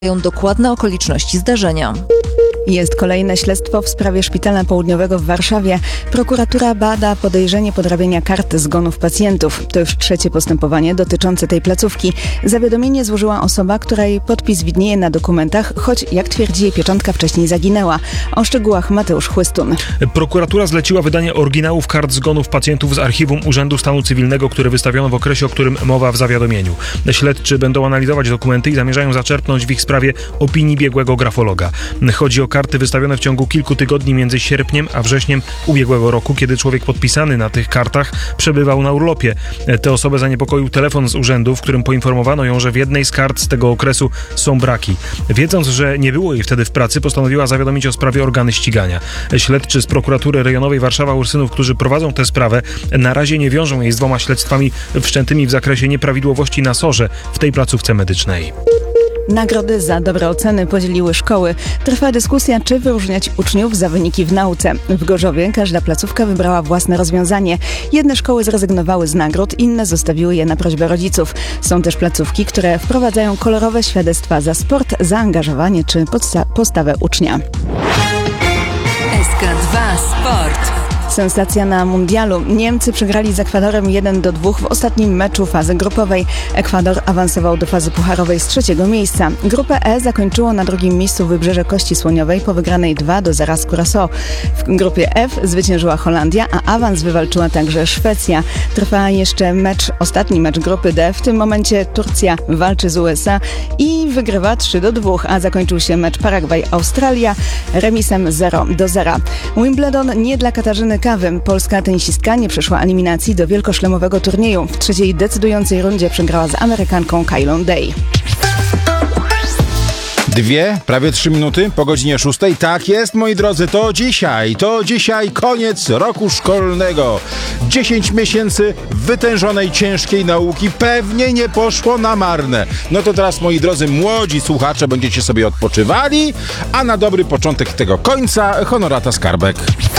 dokładne okoliczności zdarzenia. Jest kolejne śledztwo w sprawie Szpitala Południowego w Warszawie. Prokuratura bada podejrzenie podrabiania kart zgonów pacjentów. To już trzecie postępowanie dotyczące tej placówki. Zawiadomienie złożyła osoba, której podpis widnieje na dokumentach, choć jak twierdzi jej pieczątka wcześniej zaginęła. O szczegółach Mateusz Chłystun. Prokuratura zleciła wydanie oryginałów kart zgonów pacjentów z archiwum Urzędu Stanu Cywilnego, które wystawiono w okresie, o którym mowa w zawiadomieniu. Śledczy będą analizować dokumenty i zamierzają zaczerpnąć w ich sprawie opinii biegłego grafologa. Chodzi o karty wystawione w ciągu kilku tygodni między sierpniem a wrześniem ubiegłego roku, kiedy człowiek podpisany na tych kartach przebywał na urlopie. Tę osobę zaniepokoił telefon z urzędu, w którym poinformowano ją, że w jednej z kart z tego okresu są braki. Wiedząc, że nie było jej wtedy w pracy, postanowiła zawiadomić o sprawie organy ścigania. Śledczy z prokuratury rejonowej Warszawa-Ursynów, którzy prowadzą tę sprawę, na razie nie wiążą jej z dwoma śledztwami wszczętymi w zakresie nieprawidłowości na SOR-ze w tej placówce medycznej. Nagrody za dobre oceny podzieliły szkoły. Trwa dyskusja, czy wyróżniać uczniów za wyniki w nauce. W Gorzowie każda placówka wybrała własne rozwiązanie. Jedne szkoły zrezygnowały z nagród, inne zostawiły je na prośbę rodziców. Są też placówki, które wprowadzają kolorowe świadectwa za sport, zaangażowanie czy postawę ucznia. SK2 Sport. Sensacja na mundialu. Niemcy przegrali z Ekwadorem 1-2 w ostatnim meczu fazy grupowej. Ekwador awansował do fazy pucharowej z trzeciego miejsca. Grupę E zakończyło na drugim miejscu Wybrzeże Kości Słoniowej po wygranej 2-0 z Curaçao. W grupie F zwyciężyła Holandia, a awans wywalczyła także Szwecja. Trwa jeszcze ostatni mecz grupy D. W tym momencie Turcja walczy z USA i wygrywa 3-2, a zakończył się mecz Paragwaj-Australia remisem 0-0. Wimbledon nie dla Katarzyny Kawy. Polska tenisistka nie przeszła eliminacji do wielkoszlemowego turnieju. W trzeciej decydującej rundzie przegrała z Amerykanką Kylą Day. Prawie 3 minuty po godzinie 6. Tak jest, moi drodzy, to dzisiaj koniec roku szkolnego. 10 miesięcy wytężonej, ciężkiej nauki pewnie nie poszło na marne. No to teraz, moi drodzy, młodzi słuchacze, będziecie sobie odpoczywali, a na dobry początek tego końca Honorata Skarbek.